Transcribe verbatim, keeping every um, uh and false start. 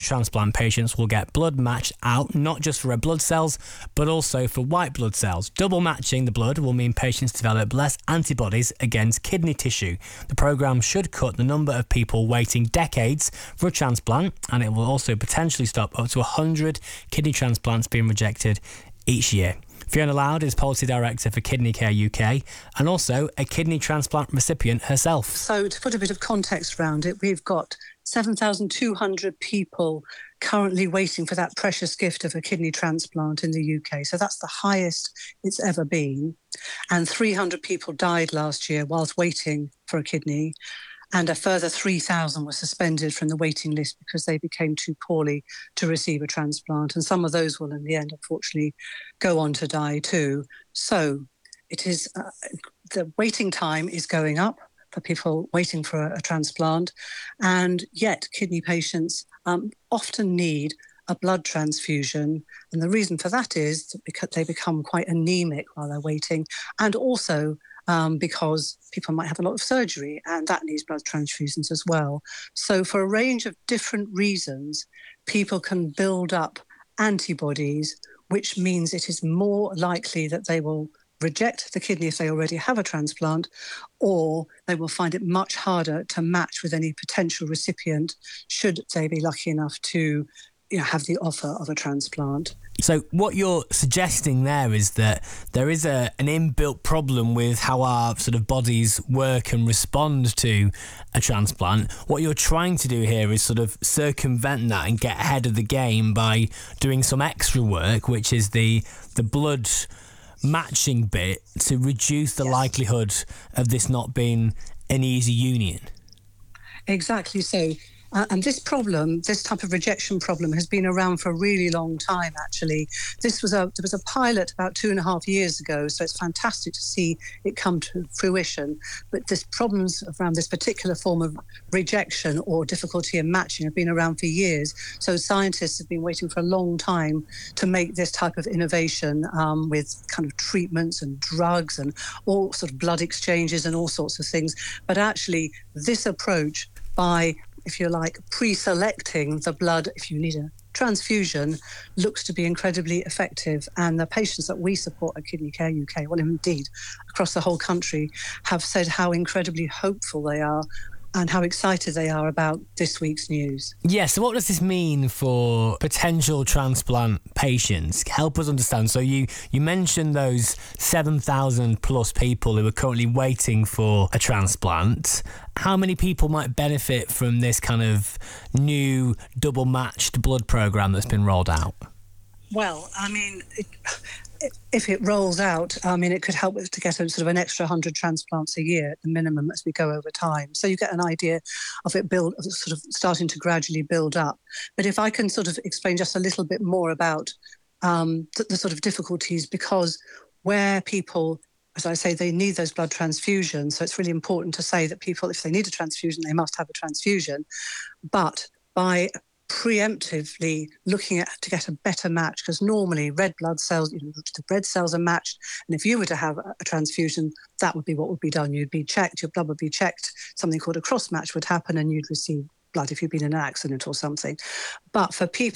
transplant patients will get blood matched out, not just for red blood cells, but also for white blood cells. Double matching the blood will mean patients develop less antibodies against kidney tissue. The programme should cut the number of people waiting decades for a transplant, and it will also potentially stop up to one hundred kidney transplants being rejected each year. Fiona Loud is Policy Director for Kidney Care U K and also a kidney transplant recipient herself. So to put a bit of context around it, we've got seven thousand two hundred people currently waiting for that precious gift of a kidney transplant in the U K. So that's the highest it's ever been. And three hundred people died last year whilst waiting for a kidney. And a further three thousand were suspended from the waiting list because they became too poorly to receive a transplant. And some of those will, in the end, unfortunately, go on to die too. So it is uh, the waiting time is going up for people waiting for a, a transplant. And yet kidney patients um, often need a blood transfusion. And the reason for that is that because they become quite anemic while they're waiting. And also Um, because people might have a lot of surgery and that needs blood transfusions as well. So for a range of different reasons, people can build up antibodies, which means it is more likely that they will reject the kidney if they already have a transplant, or they will find it much harder to match with any potential recipient should they be lucky enough to, you know, have the offer of a transplant. So what you're suggesting there is that there is a an inbuilt problem with how our sort of bodies work and respond to a transplant. What you're trying to do here is sort of circumvent that and get ahead of the game by doing some extra work, which is the the blood matching bit, to reduce the yes. likelihood of this not being an easy union. Exactly so. Uh, and this problem, this type of rejection problem, has been around for a really long time, actually. This was a there was a pilot about two and a half years ago, so it's fantastic to see it come to fruition. But this problems around this particular form of rejection or difficulty in matching have been around for years. So scientists have been waiting for a long time to make this type of innovation um, with kind of treatments and drugs and all sort of blood exchanges and all sorts of things. But actually, this approach by, if you like, pre-selecting the blood if you need a transfusion looks to be incredibly effective. And the patients that we support at Kidney Care U K, well, indeed, across the whole country, have said how incredibly hopeful they are and how excited they are about this week's news. Yeah, so what does this mean for potential transplant patients? Help us understand. So you, you mentioned those seven thousand plus people who are currently waiting for a transplant. How many people might benefit from this kind of new double-matched blood programme that's been rolled out? Well, I mean, it, if it rolls out, I mean, it could help with, to get a sort of an extra one hundred transplants a year at the minimum as we go over time. So you get an idea of it build, of sort of starting to gradually build up. But if I can sort of explain just a little bit more about um, the, the sort of difficulties, because where people, as I say, they need those blood transfusions. So it's really important to say that people, if they need a transfusion, they must have a transfusion. But by preemptively looking at to get a better match, because normally red blood cells, you know, the red cells are matched, and if you were to have a transfusion, that would be what would be done. You'd be checked, your blood would be checked, something called a cross match would happen, and you'd receive blood if you'd been in an accident or something. But for people